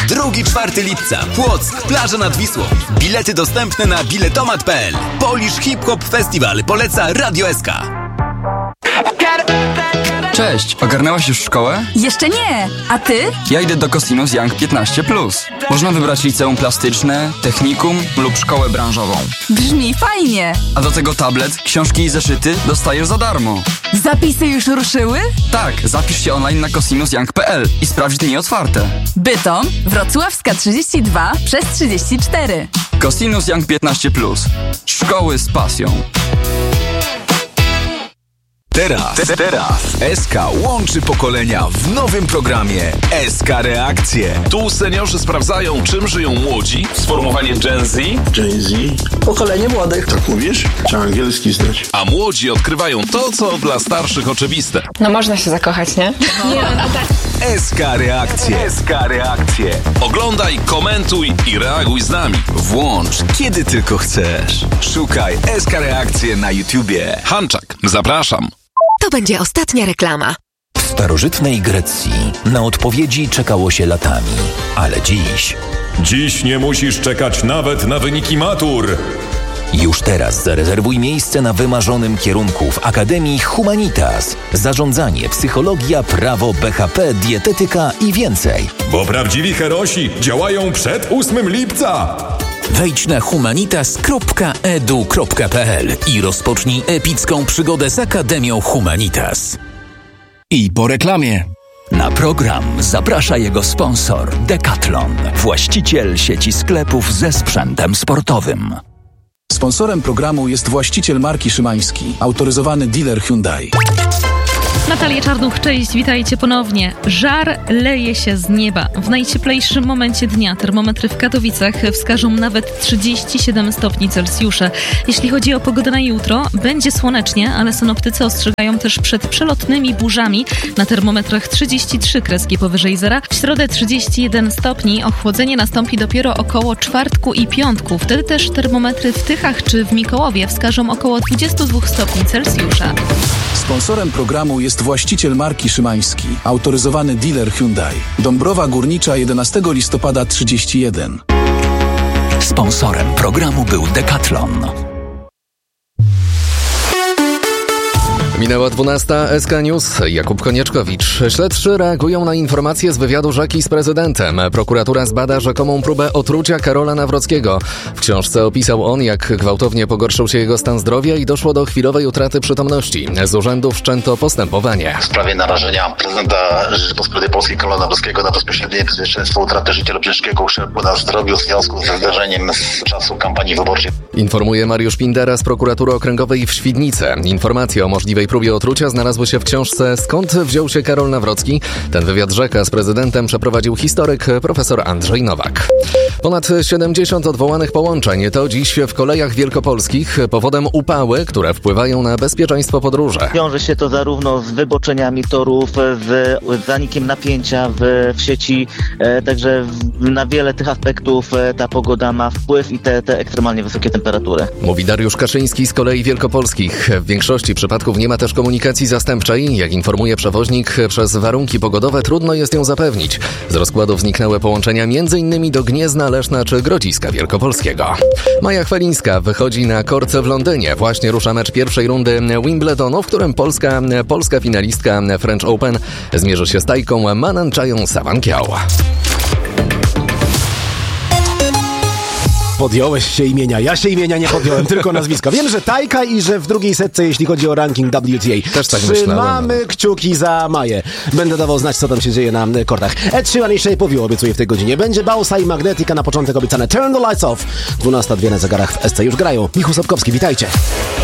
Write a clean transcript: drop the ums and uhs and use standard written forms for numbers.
2-4 lipca. Płock, plaża nad Wisłą. Bilety dostępne na biletomat.pl. Polish Hip Hop Festival poleca Radio SK. Cześć, ogarnęłaś już szkołę? Jeszcze nie, a ty? Ja idę do Cosinus Young 15+. Można wybrać liceum plastyczne, technikum lub szkołę branżową. Brzmi fajnie. A do tego tablet, książki i zeszyty dostajesz za darmo. Zapisy już ruszyły? Tak, zapisz się online na cosinusyoung.pl i sprawdź dni otwarte. Bytom, Wrocławska 32 przez 34. Cosinus Young 15+. Szkoły z pasją. Teraz SK łączy pokolenia w nowym programie SK Reakcje. Tu seniorzy sprawdzają, czym żyją młodzi. Sformułowanie Gen Z. Gen Z? Pokolenie młodych. Tak mówisz? Trzeba angielski znać. A młodzi odkrywają to, co dla starszych oczywiste. No można się zakochać, nie? SK Reakcje. SK Reakcje. Oglądaj, komentuj i reaguj z nami. Włącz kiedy tylko chcesz. Szukaj SK Reakcje na YouTubie. Hanczak, zapraszam. To będzie ostatnia reklama. W starożytnej Grecji na odpowiedzi czekało się latami, ale Dziś nie musisz czekać nawet na wyniki matur. Już teraz zarezerwuj miejsce na wymarzonym kierunku w Akademii Humanitas. Zarządzanie, psychologia, prawo, BHP, dietetyka i więcej. Bo prawdziwi herosi działają przed 8 lipca. Wejdź na humanitas.edu.pl i rozpocznij epicką przygodę z Akademią Humanitas. I po reklamie. Na program zaprasza jego sponsor Decathlon, właściciel sieci sklepów ze sprzętem sportowym. Sponsorem programu jest właściciel marki Szymański, autoryzowany dealer Hyundai. Natalia Czarnuch, cześć, witajcie ponownie. Żar leje się z nieba. W najcieplejszym momencie dnia termometry w Katowicach wskażą nawet 37 stopni Celsjusza. Jeśli chodzi o pogodę na jutro, będzie słonecznie, ale synoptycy ostrzegają też przed przelotnymi burzami. Na termometrach 33 kreski powyżej zera. W środę 31 stopni. Ochłodzenie nastąpi dopiero około czwartku i piątku. Wtedy też termometry w Tychach czy w Mikołowie wskażą około 22 stopni Celsjusza. Sponsorem programu jest właściciel marki Szymański, autoryzowany dealer Hyundai. Dąbrowa Górnicza 11 listopada 31. Sponsorem programu był Decathlon. Minęła 12. SK News. Jakub Konieczkowicz. Śledczy reagują na informacje z wywiadu Rzeki z prezydentem. Prokuratura zbada rzekomą próbę otrucia Karola Nawrockiego. W książce opisał on, jak gwałtownie pogorszył się jego stan zdrowia i doszło do chwilowej utraty przytomności. Z urzędu wszczęto postępowanie. W sprawie narażenia prezydenta Rzeczypospolitej Polskiej Karola Nawrockiego na bezpośrednie niebezpieczeństwo utraty życia lub ciężkiego uszczerbku na zdrowiu w związku ze zdarzeniem z czasu kampanii wyborczej. Informuje Mariusz Pindera z Prokuratury Okręgowej w Świdnicy. Informacje o możliwej próbie otrucia znalazły się w książce Skąd wziął się Karol Nawrocki? Ten wywiad Rzeka z prezydentem przeprowadził historyk profesor Andrzej Nowak. Ponad 70 odwołanych połączeń to dziś w kolejach wielkopolskich. Powodem upały, które wpływają na bezpieczeństwo podróży. Wiąże się to zarówno z wyboczeniami torów, z zanikiem napięcia w sieci, także na wiele tych aspektów ta pogoda ma wpływ i te ekstremalnie wysokie temperatury. Mówi Dariusz Kaszyński z kolei wielkopolskich. W większości przypadków nie ma też komunikacji zastępczej. Jak informuje przewoźnik, przez warunki pogodowe trudno jest ją zapewnić. Z rozkładów zniknęły połączenia m.in. do Gniezna, Leszna czy Grodziska Wielkopolskiego. Maja Chwalińska wychodzi na kort w Londynie. Właśnie rusza mecz pierwszej rundy Wimbledonu, w którym polska finalistka French Open zmierzy się z Tajką Mananchają Sawankiał. Podjąłeś się imienia. Ja się imienia nie podjąłem, tylko nazwiska. Wiem, że Tajka i że w drugiej setce, jeśli chodzi o ranking WTA. Też tak Trzymamy kciuki za Maję. Będę dawał znać, co tam się dzieje na kortach. Ed Sheeran i Shape of You obiecuję w tej godzinie. Będzie Bausa i Magnetyka, na początek obiecane Turn the Lights Off. 12:02 na zegarach w SC już grają. Michał Sapkowski, witajcie.